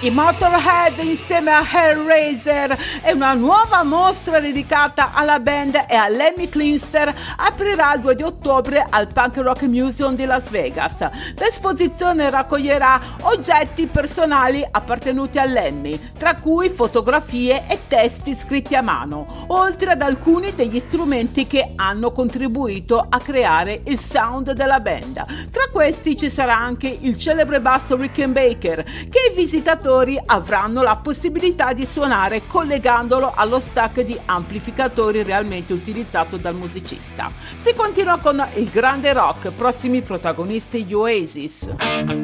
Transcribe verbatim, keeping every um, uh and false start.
I Motorhead insieme a Hellraiser e una nuova mostra dedicata alla band e a Lemmy Kilmister aprirà il due di ottobre al Punk Rock Museum di Las Vegas. L'esposizione raccoglierà oggetti personali appartenuti a Lemmy, tra cui fotografie e testi scritti a mano, oltre ad alcuni degli strumenti che hanno contribuito a creare il sound della band. Tra questi ci sarà anche il celebre basso Rickenbacker, che i visitatori avranno la possibilità di suonare collegandolo allo stack di amplificatori realmente utilizzato dal musicista. Si continua con il grande rock, prossimi protagonisti gli Oasis.